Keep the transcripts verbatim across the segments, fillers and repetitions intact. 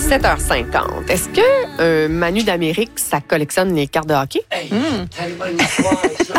sept heures cinquante. Est-ce que euh, Manu d'Amérique, ça collectionne les cartes de hockey? Hey, mm. tellement une histoire avec ça.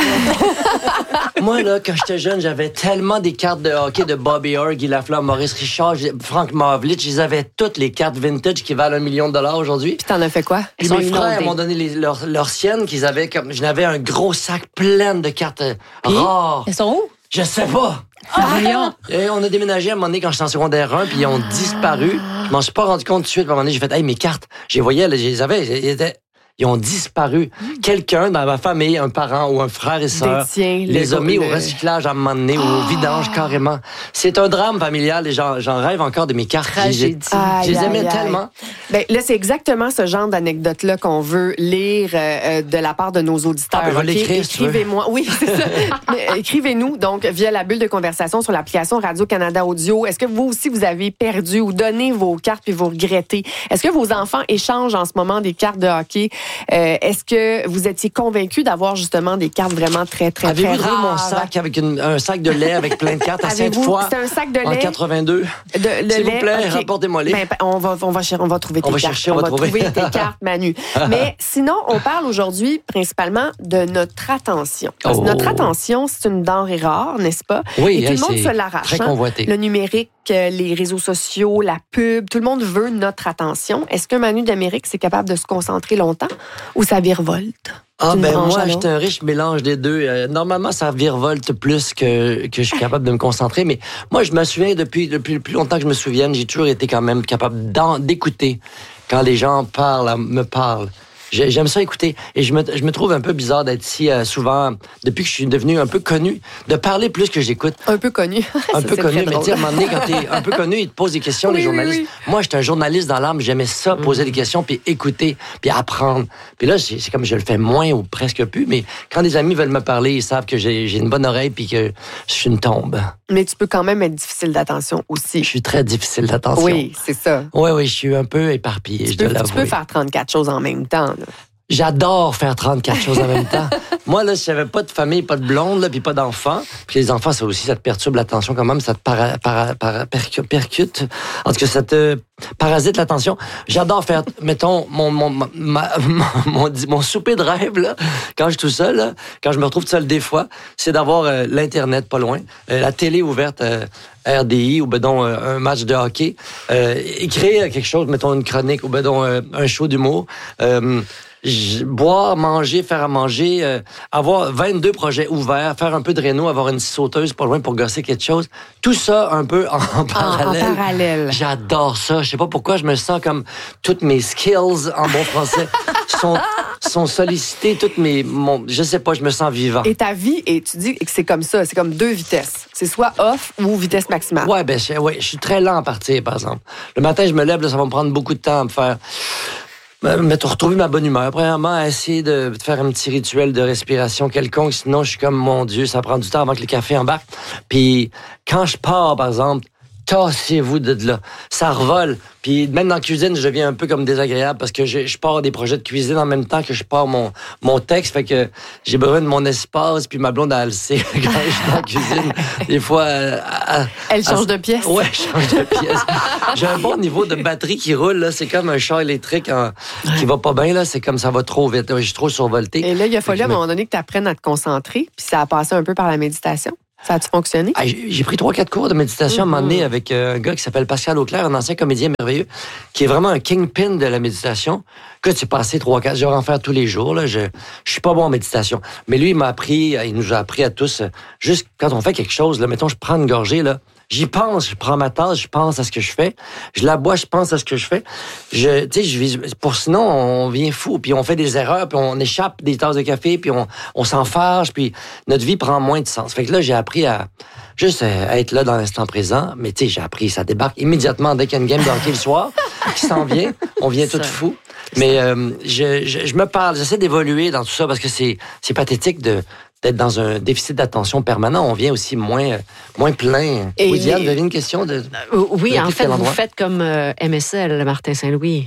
Moi, là, quand j'étais jeune, j'avais tellement des cartes de hockey de Bobby Orr, Guy Lafleur, Maurice Richard, Frank Mavlich. Ils avaient toutes les cartes vintage qui valent un million de dollars aujourd'hui. Puis t'en as fait quoi? Puis mes frères m'ont donné les, leurs, leurs siennes qu'ils avaient comme... Je n'avais un gros sac plein de cartes Puis, rares. Elles sont où? Je sais pas. Ah, Et on a déménagé à un moment donné quand j'étais en secondaire un, puis ils ont disparu. Je m'en suis pas rendu compte tout de suite. À un moment donné, j'ai fait, hey, mes cartes, je les voyais, là, je les avais, ils étaient... Ils ont disparu. Quelqu'un dans ma famille, un parent ou un frère et sœur, Détient les le- a mis le- au recyclage à un moment donné, ou au vidange carrément. C'est un drame familial et j'en, j'en rêve encore de mes cartes. Tragédie. Je les aimais Aïe, aïe, tellement. aïe. Ben, là, c'est exactement ce genre d'anecdote-là qu'on veut lire euh, de la part de nos auditeurs. Ah, ben, je vais OK? l'écrire, si tu veux. Écrivez-moi. Oui, c'est ça. Mais, euh, écrivez-nous, donc, via la bulle de conversation sur l'application Radio-Canada Audio. Est-ce que vous aussi, vous avez perdu ou donné vos cartes puis vous regrettez? Est-ce que vos enfants échangent en ce moment des cartes de hockey? Euh, est-ce que vous étiez convaincu d'avoir justement des cartes vraiment très, très, Avez-vous très trouvé rares? mon sac avec une- un sac de lait avec plein de cartes à Avez-vous- Sainte-Foy c'est un sac de en lait? quatre-vingt-deux? De, le S'il lait, vous plaît, OK. rapportez-moi-les. Ben, on, va, on, va, cher- on va trouver tes On va cartes. chercher, on va trouver. tes cartes, Manu. Mais sinon, on parle aujourd'hui principalement de notre attention. Parce que Oh. notre attention, c'est une denrée rare, n'est-ce pas? Oui, Et tout hey, le monde c'est se l'arrache. très hein? convoité. Le numérique, euh, les réseaux sociaux, la pub, tout le monde veut notre attention. Est-ce qu'un Manu d'Amérique, c'est capable de se concentrer longtemps ou ça virevolte? Ah, d'une ben branche moi, à l'autre? j'étais un riche mélange des deux. Euh, normalement, ça virevolte plus que, que je suis capable de me concentrer. Mais moi, je me souviens, depuis, depuis le plus longtemps que je me souvienne, j'ai toujours été quand même capable d'en- d'écouter quand les gens parlent, me parlent. J'ai- J'aime ça écouter. Et je me, je me trouve un peu bizarre d'être ici euh, souvent, depuis que je suis devenu un peu connu, de parler plus que j'écoute. Un peu connu. Un Ça, peu c'est connu, très mais drôle. tu sais, à un moment donné, quand t'es un peu connu, ils te posent des questions, Oui, les oui, journalistes. oui. Moi, j'étais un journaliste dans l'âme, j'aimais ça, poser des questions, puis écouter, puis apprendre. Puis là, c'est c'est comme je le fais moins ou presque plus, mais quand des amis veulent me parler, ils savent que j'ai j'ai une bonne oreille, puis que je suis une tombe. Mais tu peux quand même être difficile d'attention aussi. Je suis très difficile d'attention. Oui, c'est ça. Oui, oui, je suis un peu éparpillé, Tu je peux, dois tu peux l'avouer. faire trente-quatre choses en même temps. là. J'adore faire trente-quatre choses en même temps. Moi, là, si j'avais pas de famille, pas de blonde, là, puis pas d'enfants, puis les enfants, ça aussi, ça te perturbe l'attention quand même, ça te para, para, para- percu- percute. En tout cas, ça te parasite l'attention. J'adore faire, mettons, mon, mon, ma- ma- mon, mon, mon souper de rêve, là, quand je suis tout seul, là, quand je me retrouve tout seul des fois, c'est d'avoir euh, l'Internet pas loin, euh, la télé ouverte, euh, R D I, ou ben donc, euh, un match de hockey, euh, écrire quelque chose, mettons une chronique, ou ben donc, euh, un show d'humour, euh, j- boire, manger, faire à manger, euh, avoir vingt-deux projets ouverts, faire un peu de réno, avoir une sauteuse pas loin pour gosser quelque chose. Tout ça un peu en, en En, parallèle. en parallèle. J'adore ça. Je sais pas pourquoi je me sens comme toutes mes skills en bon français sont, sont sollicités. Toutes mes, mon, je sais pas, je me sens vivant. Et ta vie, et tu dis que c'est comme ça, c'est comme deux vitesses. C'est soit off ou vitesse maximale. Ouais, ben, je, ouais, je suis très lent à partir, par exemple. Le matin, je me lève, là, ça va me prendre beaucoup de temps à me faire. Mais te retrouver ma bonne humeur. Premièrement, essayer de faire un petit rituel de respiration quelconque. Sinon, je suis comme, mon Dieu, ça prend du temps avant que le café embarque. Puis, quand je pars, par exemple, tassez-vous de là. Ça revole. Puis même dans la cuisine, je deviens un peu comme désagréable parce que je, je pars des projets de cuisine en même temps que je pars mon, mon texte. Fait que j'ai besoin de mon espace. Puis ma blonde, elle le sait quand je suis dans la cuisine. Des fois... euh, elle, Elle change de pièce. Ouais, je change de pièce. J'ai un bon niveau de batterie qui roule. Là. C'est comme un char électrique en- qui va pas bien. Là. C'est comme ça va trop vite. Je suis trop survolté. Et là, il a fallu Fait à un que je me- moment donné que tu apprennes à te concentrer, puis ça a passé un peu par la méditation. Ça a-tu fonctionné? Ah, j'ai j'ai pris trois, quatre cours de méditation à un moment donné avec euh, un gars qui s'appelle Pascal Auclair, un ancien comédien merveilleux, qui est vraiment un kingpin de la méditation. Que tu passé trois, quatre, je vais en faire tous les jours. Là. Je, je suis pas bon en méditation. Mais lui, il m'a appris, il nous a appris à tous, euh, juste quand on fait quelque chose, là, mettons, je prends une gorgée, là, j'y pense, je prends ma tasse, je pense à ce que je fais. Je la bois, je pense à ce que je fais. Je, tu sais, je vis, pour sinon, on vient fou, puis on fait des erreurs, puis on échappe des tasses de café, puis on, on s'en fâche, puis notre vie prend moins de sens. Fait que là, j'ai appris à juste euh, à être là dans l'instant présent. Mais tu sais, j'ai appris, ça débarque immédiatement dès qu'il y a une game de hockey le soir qui s'en vient. On vient tout fou. Mais euh, je, je, je me parle, j'essaie d'évoluer dans tout ça parce que c'est, c'est pathétique de d'être dans un déficit d'attention permanent. On vient aussi moins, euh, moins plein. Et Oui, Diane, les- vous avez une question de... Euh, Oui, de en quel fait, vous endroit? faites comme euh, M S L, Martin Saint-Louis.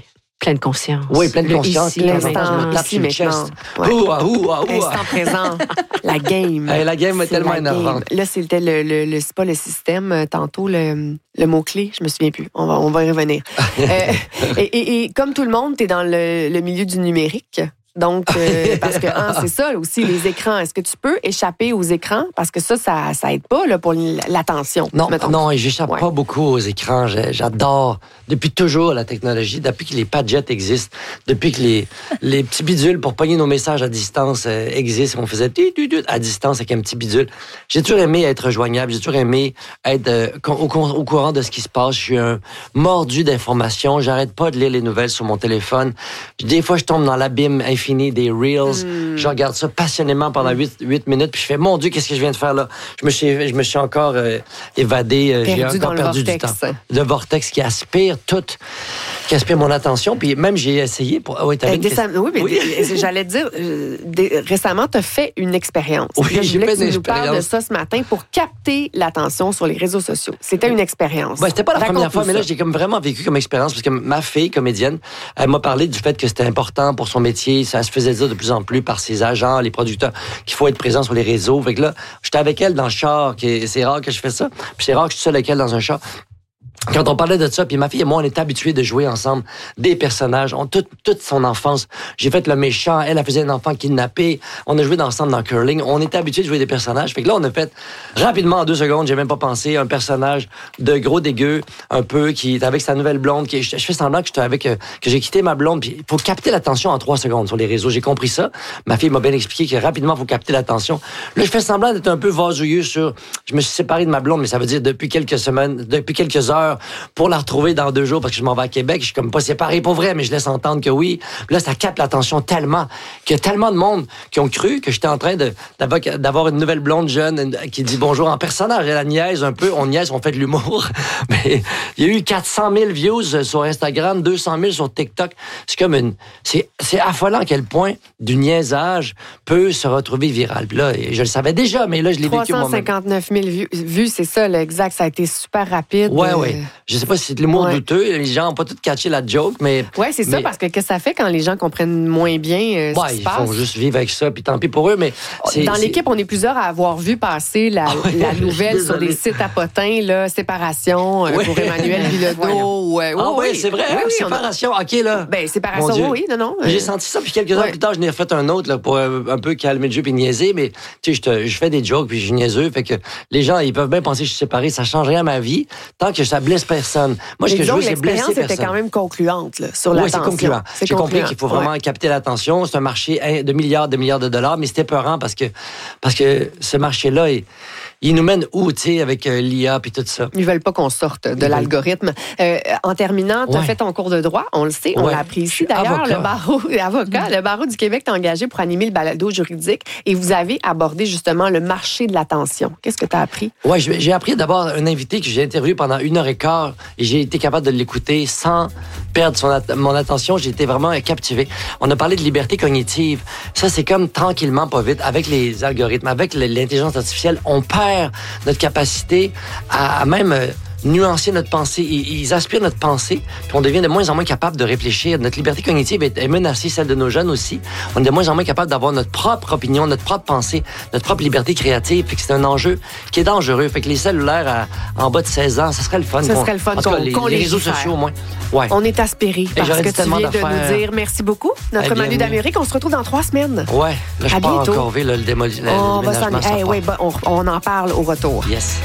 Pleine conscience. Oui, pleine Le conscience. ici, L'instant, je me tape ici, sur le chest. maintenant. Ouais. Ouah, ouah, ouah. Instant présent. La game. Hey, la game est C'est tellement la énervante. game. Là, c'était le, le, le, c'est pas le système, euh, tantôt, le, le mot-clé, je me souviens plus. On va, on va y revenir. euh, et, et, et comme tout le monde, tu es dans le, le milieu du numérique. Donc, euh, parce que, hein, c'est ça aussi, les écrans. Est-ce que tu peux échapper aux écrans? Parce que ça, ça, ça aide pas là, pour l'attention. Non, mettons. non, et j'échappe Ouais. pas beaucoup aux écrans. J'ai- J'adore, depuis toujours, la technologie, depuis que les padgets existent, depuis que les, les petits bidules pour pogner nos messages à distance euh, existent. On faisait tut, tut, tut à distance avec un petit bidule. J'ai toujours aimé être joignable. J'ai toujours aimé être euh, con- au, con- au courant de ce qui se passe. Je suis un mordu d'informations. J'arrête pas de lire les nouvelles sur mon téléphone. Des fois, je tombe dans l'abîme infini des Reels. Mm. Je regarde ça passionnément pendant huit minutes, puis je fais, mon Dieu, qu'est-ce que je viens de faire là? Je me suis, je me suis encore euh, évadé. euh, J'ai Perdu encore dans le perdu du vortex. temps. Le vortex qui aspire tout, qui aspire mon attention. Puis même, j'ai essayé pour... Ah oui, t'avais Euh, une décem- question? oui, mais Oui. dé- j'allais te dire, euh, dé- récemment, tu as fait une expérience. Oui, Là, je j'ai voulais fait que une tu nous parles de expérience. ça ce matin pour capter l'attention sur les réseaux sociaux. C'était une expérience. Ben, c'était pas la première Raconte-nous fois, mais là, ça. j'ai comme vraiment vécu comme expérience parce que ma fille, comédienne, elle m'a parlé du fait que c'était important pour son métier. Ça se faisait dire de plus en plus par ses agents, les producteurs, qu'il faut être présent sur les réseaux. Fait que là, j'étais avec elle dans le char, qui- c'est rare que je fais ça. Puis c'est rare que je suis seul avec elle dans un char. Quand on parlait de ça, puis ma fille et moi, on était habitués de jouer ensemble des personnages. On, toute, toute son enfance, j'ai fait le méchant, elle, elle faisait un enfant kidnappé. On a joué ensemble dans curling. On était habitués de jouer des personnages. Fait que là, on a fait rapidement, en deux secondes, j'ai même pas pensé, un personnage de gros dégueu, un peu, qui est avec sa nouvelle blonde. Qui, je, je fais semblant que j'étais avec, euh, que j'ai quitté ma blonde. Puis il faut capter l'attention en trois secondes sur les réseaux. J'ai compris ça. Ma fille m'a bien expliqué que rapidement, il faut capter l'attention. Là, je fais semblant d'être un peu vasouilleux sur, je me suis séparé de ma blonde, mais ça veut dire depuis quelques semaines, depuis quelques heures, pour la retrouver dans deux jours parce que je m'en vais à Québec. Je suis comme pas séparé pour vrai, mais je laisse entendre que oui. Puis là, ça capte l'attention tellement qu'il y a tellement de monde qui ont cru que j'étais en train de, d'avoir, d'avoir une nouvelle blonde jeune une- qui dit bonjour en personnage. Elle la niaise un peu. On niaise, on fait de l'humour. Mais il y a eu quatre cent mille views sur Instagram, deux cent mille sur TikTok. C'est comme une... C'est, c'est affolant à quel point du niaisage peut se retrouver viral. Puis là, je le savais déjà, mais là, je l'ai vécu trois cent moi-même. cinquante-neuf mille vues, vues, c'est ça, là, exact. Ça a été super rapide. Ouais, Euh, ouais. Je sais pas si c'est de l'humour Ouais. douteux. Les gens n'ont pas tout catché la joke, mais... Ouais, c'est ça, mais- parce que qu'est-ce que ça fait quand les gens comprennent moins bien euh, ce Ouais, qui se ils passe? font juste vivre avec ça, puis tant pis pour eux, mais... c'est- Dans c'est- l'équipe, on est plusieurs à avoir vu passer la, Ah ouais, la nouvelle je suis sur des désolé. sites à potins, là, séparation euh, Ouais. pour Emmanuel Bilodeau. ou, euh, Ah oui, oui, c'est vrai, Oui, hein, oui, on a- séparation, OK, là. Ben, Mon séparation, Dieu. oui, non, non. J'ai euh, senti ça, puis quelques heures ouais. plus tard, je n'ai refait un autre là, pour euh, un peu calmer le jeu puis niaiser, mais tu sais, je, te- je fais des jokes puis je suis niaiseux, fait que les gens, ils peuvent bien penser que je suis séparé, ça change rien à ma vie, tant que ça blesse personne. Moi, ce mais que je disons veux, que c'est blesser l'expérience était personne. quand même concluante là, sur Oui, l'attention. c'est concluant. C'est J'ai compris concluant. qu'il faut vraiment Ouais. capter l'attention. C'est un marché hein, de milliards de milliards de dollars, mais c'était peurant parce que, parce que ce marché-là, il, il nous mène où, tu sais, avec euh, l'I A puis tout ça? Ils veulent pas qu'on sorte de veulent- l'algorithme. Euh, en terminant, tu as Ouais. fait ton cours de droit, on le sait, on Ouais. l'a appris Je ici. suis D'ailleurs, avocat. le barreau, avocat, le barreau du Québec t'a engagé pour animer le balado juridique et vous avez abordé justement le marché de l'attention. Qu'est-ce que tu as appris? Oui, j'ai appris d'abord un invité que j'ai interviewé pendant une heure et quart et j'ai été capable de l'écouter sans perdre son at- mon attention. J'ai été vraiment captivé. On a parlé de liberté cognitive. Ça, c'est comme tranquillement, pas vite, avec les algorithmes, avec le- l'intelligence artificielle, on perd notre capacité à, à même... euh, nuancer notre pensée. Ils, ils aspirent notre pensée, puis on devient de moins en moins capable de réfléchir. Notre liberté cognitive est, est menacée, celle de nos jeunes aussi. On est de moins en moins capable d'avoir notre propre opinion, notre propre pensée, notre propre liberté créative. Fait que c'est un enjeu qui est dangereux. Fait que les cellulaires à- en bas de seize ans, ça serait le fun. Ça qu'on- serait le fun en tout cas, qu'on- les, qu'on les réseaux légifère. sociaux au moins. Ouais. On est aspiré parce j'aurais que dit tu tellement viens de d'affaires. nous dire merci beaucoup. Notre Eh bien, Manu d'Amérique, on se retrouve dans trois semaines. Ouais. Là, je À pars bientôt. encore ver le démoli- le on va s'en déménagement sans hey, faire. ouais, bah, on, on en parle au retour. Yes.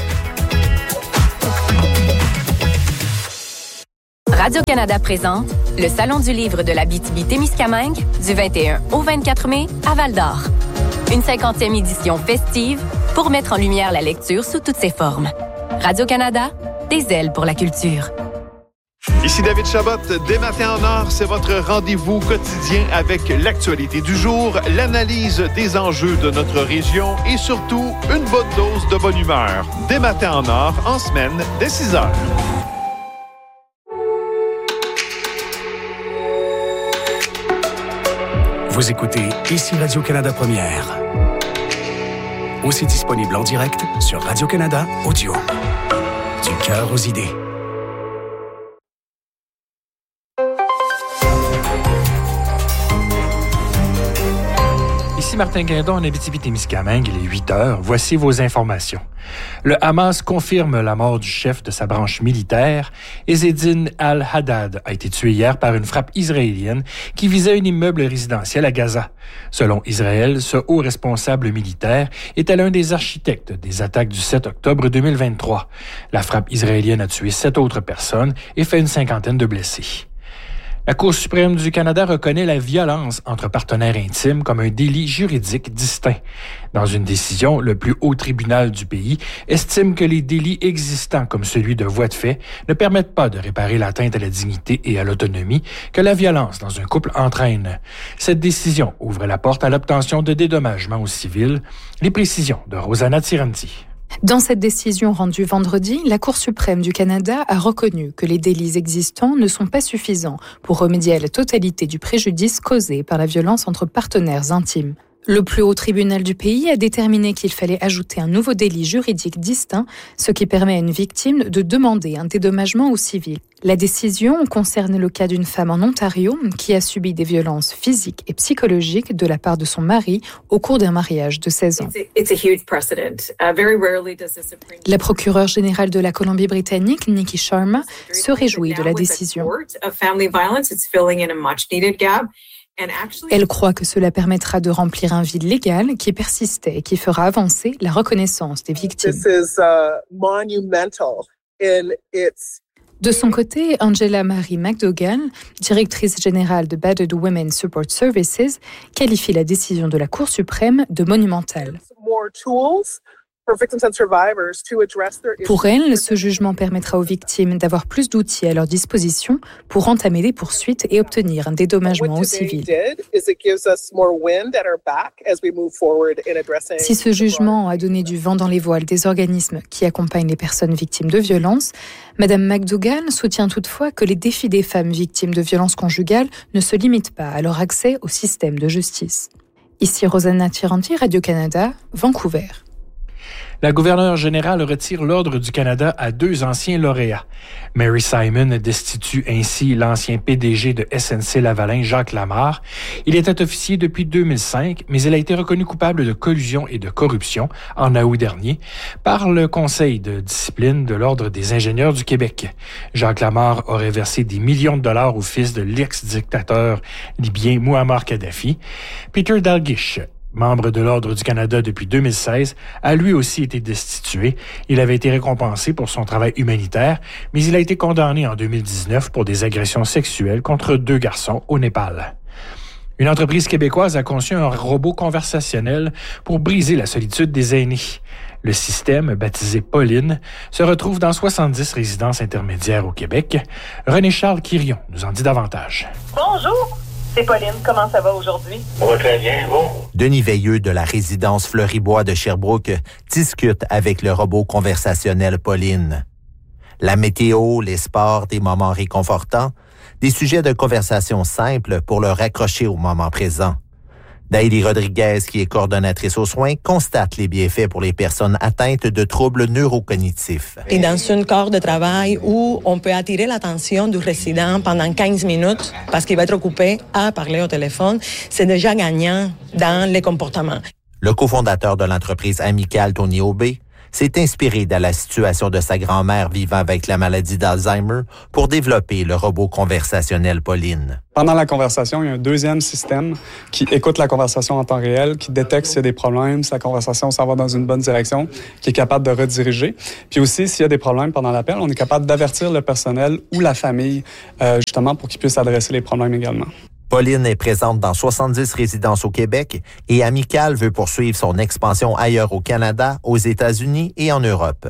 Radio-Canada présente le Salon du livre de l'Abitibi-Témiscamingue du vingt et un au vingt-quatre mai à Val-d'Or. Une cinquantième édition festive pour mettre en lumière la lecture sous toutes ses formes. Radio-Canada, des ailes pour la culture. Ici David Chabot, dès Matin en Or, c'est votre rendez-vous quotidien avec l'actualité du jour, l'analyse des enjeux de notre région et surtout une bonne dose de bonne humeur. Dès Matin en Or, en semaine, dès six heures. Vous écoutez Ici Radio-Canada Première. Aussi disponible en direct sur Radio-Canada Audio. Du cœur aux idées. Ici Martin Guindon en Abitibi-Témiscamingue, il est huit heures. Voici vos informations. Le Hamas confirme la mort du chef de sa branche militaire. Ezzedine al-Haddad a été tué hier par une frappe israélienne qui visait un immeuble résidentiel à Gaza. Selon Israël, ce haut responsable militaire était l'un des architectes des attaques du sept octobre deux mille vingt-trois. La frappe israélienne a tué sept autres personnes et fait une cinquantaine de blessés. La Cour suprême du Canada reconnaît la violence entre partenaires intimes comme un délit juridique distinct. Dans une décision, le plus haut tribunal du pays estime que les délits existants comme celui de voie de fait ne permettent pas de réparer l'atteinte à la dignité et à l'autonomie que la violence dans un couple entraîne. Cette décision ouvre la porte à l'obtention de dédommagements aux civils. Les précisions de Rosanna Tiranti. Dans cette décision rendue vendredi, la Cour suprême du Canada a reconnu que les délits existants ne sont pas suffisants pour remédier à la totalité du préjudice causé par la violence entre partenaires intimes. Le plus haut tribunal du pays a déterminé qu'il fallait ajouter un nouveau délit juridique distinct, ce qui permet à une victime de demander un dédommagement au civil. La décision concerne le cas d'une femme en Ontario qui a subi des violences physiques et psychologiques de la part de son mari au cours d'un mariage de seize ans. La procureure générale de la Colombie-Britannique, Nikki Sharma, se réjouit de la décision. Elle croit que cela permettra de remplir un vide légal qui persistait et qui fera avancer la reconnaissance des victimes. De son côté, Angela Marie McDougall, directrice générale de Battered Women Support Services, qualifie la décision de la Cour suprême de monumentale. Pour elle, ce jugement permettra aux victimes d'avoir plus d'outils à leur disposition pour entamer des poursuites et obtenir un dédommagement au civil. Si ce jugement a donné du vent dans les voiles des organismes qui accompagnent les personnes victimes de violences, Mme McDougall soutient toutefois que les défis des femmes victimes de violences conjugales ne se limitent pas à leur accès au système de justice. Ici Rosanna Tiranti, Radio-Canada, Vancouver. La gouverneure générale retire l'Ordre du Canada à deux anciens lauréats. Mary Simon destitue ainsi l'ancien P D G de S N C-Lavalin, Jacques Lamarre. Il était officier depuis deux mille cinq, mais il a été reconnu coupable de collusion et de corruption en août dernier par le Conseil de discipline de l'Ordre des ingénieurs du Québec. Jacques Lamarre aurait versé des millions de dollars au fils de l'ex-dictateur libyen Mouammar Kadhafi. Peter Dalglish, membre de l'Ordre du Canada depuis deux mille seize, a lui aussi été destitué. Il avait été récompensé pour son travail humanitaire, mais il a été condamné en deux mille dix-neuf pour des agressions sexuelles contre deux garçons au Népal. Une entreprise québécoise a conçu un robot conversationnel pour briser la solitude des aînés. Le système, baptisé Pauline, se retrouve dans soixante-dix résidences intermédiaires au Québec. René-Charles Quirion nous en dit davantage. Bonjour! C'est Pauline, comment ça va aujourd'hui? Ça va très bien, bon. Denis Veilleux de la résidence Fleury-Bois de Sherbrooke discute avec le robot conversationnel Pauline. La météo, les sports, des moments réconfortants, des sujets de conversation simples pour le raccrocher au moment présent. Daïli Rodriguez, qui est coordonnatrice aux soins, constate les bienfaits pour les personnes atteintes de troubles neurocognitifs. Et dans un corps de travail où on peut attirer l'attention du résident pendant quinze minutes parce qu'il va être occupé à parler au téléphone, c'est déjà gagnant dans les comportements. Le cofondateur de l'entreprise amicale, Tony Aubé, s'est inspiré de la situation de sa grand-mère vivant avec la maladie d'Alzheimer pour développer le robot conversationnel Pauline. Pendant la conversation, il y a un deuxième système qui écoute la conversation en temps réel, qui détecte s'il y a des problèmes, si la conversation s'en va dans une bonne direction, qui est capable de rediriger. Puis aussi, s'il y a des problèmes pendant l'appel, on est capable d'avertir le personnel ou la famille, euh, justement, pour qu'ils puissent adresser les problèmes également. Pauline est présente dans soixante-dix résidences au Québec et Amical veut poursuivre son expansion ailleurs au Canada, aux États-Unis et en Europe.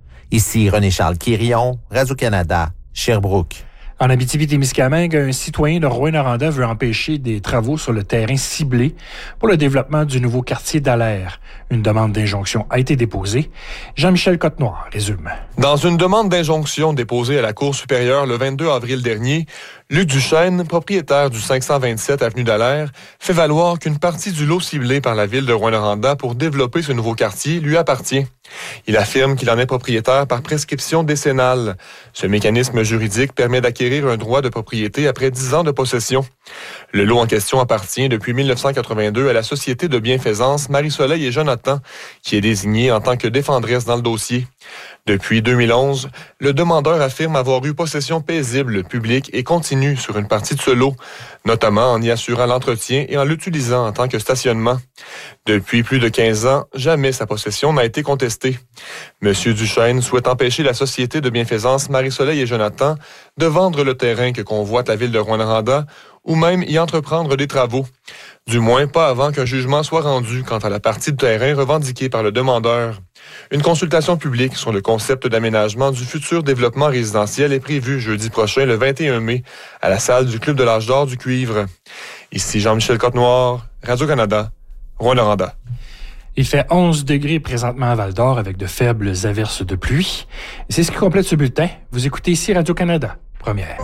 Ici René-Charles Quirion, Radio-Canada, Sherbrooke. En Abitibi-Témiscamingue, un citoyen de Rouyn-Noranda veut empêcher des travaux sur le terrain ciblé pour le développement du nouveau quartier d'Alaire. Une demande d'injonction a été déposée. Jean-Michel Cotenoir résume. Dans une demande d'injonction déposée à la Cour supérieure le vingt-deux avril dernier, Luc Duchesne, propriétaire du cinq cent vingt-sept avenue d'Alaire, fait valoir qu'une partie du lot ciblé par la ville de Rouyn-Noranda pour développer ce nouveau quartier lui appartient. Il affirme qu'il en est propriétaire par prescription décennale. Ce mécanisme juridique permet d'acquérir acquérir un droit de propriété après dix ans de possession. Le lot en question appartient depuis mille neuf cent quatre-vingt-deux à la Société de bienfaisance Marie-Soleil et Jonathan, qui est désignée en tant que défendresse dans le dossier. Depuis deux mille onze, le demandeur affirme avoir eu possession paisible, publique et continue sur une partie de ce lot, notamment en y assurant l'entretien et en l'utilisant en tant que stationnement. Depuis plus de quinze ans, jamais sa possession n'a été contestée. Monsieur Duchesne souhaite empêcher la Société de bienfaisance Marie-Soleil et Jonathan de vendre le terrain que convoite la ville de Rouyn-Noranda ou même y entreprendre des travaux. Du moins pas avant qu'un jugement soit rendu quant à la partie de terrain revendiquée par le demandeur. Une consultation publique sur le concept d'aménagement du futur développement résidentiel est prévue jeudi prochain, le vingt et un mai, à la salle du Club de l'Âge d'Or du Cuivre. Ici Jean-Michel Côte-Noire, Radio-Canada, Rouyn-Noranda. Il fait onze degrés présentement à Val-d'Or avec de faibles averses de pluie. C'est ce qui complète ce bulletin. Vous écoutez ici Radio-Canada, première.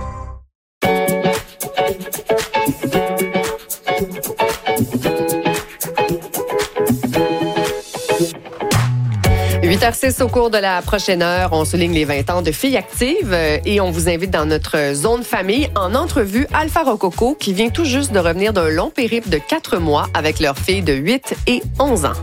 huit heures six au cours de la prochaine heure, on souligne les vingt ans de Filles actives et on vous invite dans notre zone famille en entrevue Alpha Rococo qui vient tout juste de revenir d'un long périple de quatre mois avec leurs filles de huit et onze ans.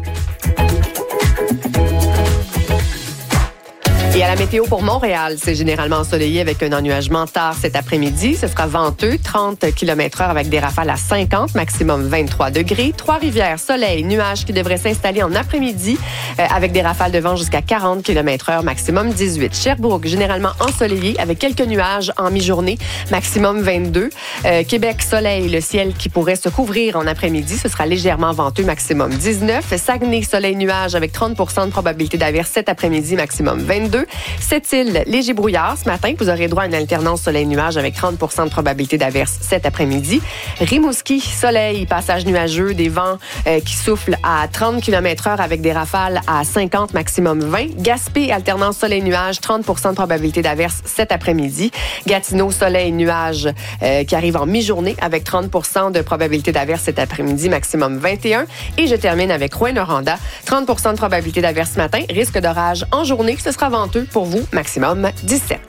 Et à la météo pour Montréal, c'est généralement ensoleillé avec un ennuagement tard cet après-midi. Ce sera venteux, trente kilomètres heure avec des rafales à cinquante, maximum vingt-trois degrés. Trois-Rivières, soleil, nuages qui devraient s'installer en après-midi euh, avec des rafales de vent jusqu'à quarante kilomètres heure, maximum dix-huit. Sherbrooke, généralement ensoleillé avec quelques nuages en mi-journée, maximum vingt-deux. Euh, Québec, soleil, le ciel qui pourrait se couvrir en après-midi. Ce sera légèrement venteux, maximum dix-neuf. Saguenay, soleil, nuages avec trente pour cent de probabilité d'averse cet après-midi, maximum vingt-deux. Sept-Îles, léger brouillard ce matin. Vous aurez droit à une alternance soleil-nuage avec trente pour cent de probabilité d'averse cet après-midi. Rimouski, soleil, passage nuageux, des vents euh, qui soufflent à trente kilomètres heure avec des rafales à cinquante, maximum vingt. Gaspé, alternance soleil-nuage, trente pour cent de probabilité d'averse cet après-midi. Gatineau, soleil-nuage euh, qui arrive en mi-journée avec trente pour cent de probabilité d'averse cet après-midi, maximum vingt et un. Et je termine avec Rouyn-Noranda, trente pour cent de probabilité d'averse ce matin, risque d'orage en journée, ce sera venteux pour vous, maximum dix-sept.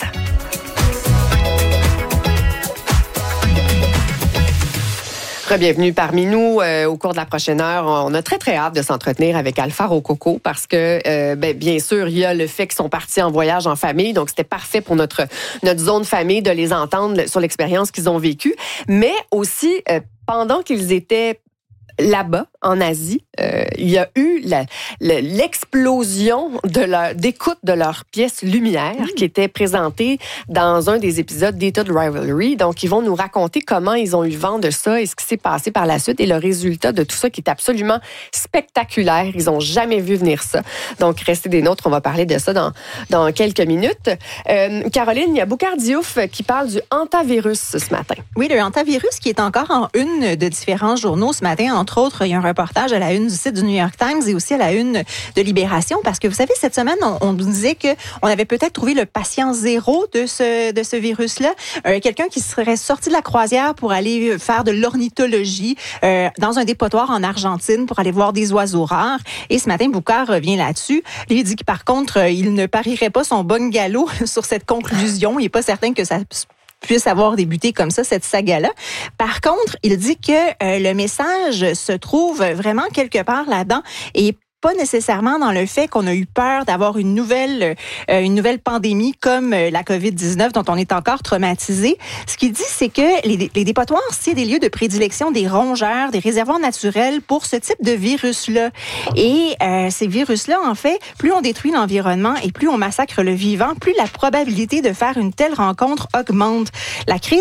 Bienvenue parmi nous euh, au cours de la prochaine heure. On a très, très hâte de s'entretenir avec Alpha Rococo parce que, euh, ben, bien sûr, il y a le fait qu'ils sont partis en voyage en famille. Donc, c'était parfait pour notre, notre zone famille de les entendre sur l'expérience qu'ils ont vécue. Mais aussi, euh, pendant qu'ils étaient là-bas, en Asie, euh, il y a eu la, la, l'explosion de leur, d'écoute de leur pièce Lumière mmh. qui était présentée dans un des épisodes d'État de Rivalry. Donc, ils vont nous raconter comment ils ont eu vent de ça et ce qui s'est passé par la suite et le résultat de tout ça qui est absolument spectaculaire. Ils n'ont jamais vu venir ça. Donc, restez des nôtres. On va parler de ça dans, dans quelques minutes. Euh, Caroline, il y a Boukhar Diouf qui parle du hantavirus ce matin. Oui, le hantavirus qui est encore en une de différents journaux ce matin. Entre autres, il y a un reportage à la une du site du New York Times et aussi à la une de Libération, parce que vous savez, cette semaine, on, on nous disait qu'on avait peut-être trouvé le patient zéro de ce, de ce virus-là. Euh, quelqu'un qui serait sorti de la croisière pour aller faire de l'ornithologie euh, dans un dépotoir en Argentine pour aller voir des oiseaux rares. Et ce matin, Boukhar revient là-dessus. Lui, il dit que par contre, il ne parierait pas son bon galop sur cette conclusion. Il n'est pas certain que ça puisse avoir débuté comme ça, cette saga-là. Par contre, il dit que euh, le message se trouve vraiment quelque part là-dedans et pas nécessairement dans le fait qu'on a eu peur d'avoir une nouvelle euh, une nouvelle pandémie comme euh, la covid dix-neuf dont on est encore traumatisé. Ce qu'il dit, c'est que les, les dépotoirs, c'est des lieux de prédilection des rongeurs, des réservoirs naturels pour ce type de virus-là. Et euh, ces virus-là, en fait, plus on détruit l'environnement et plus on massacre le vivant, plus la probabilité de faire une telle rencontre augmente. La crise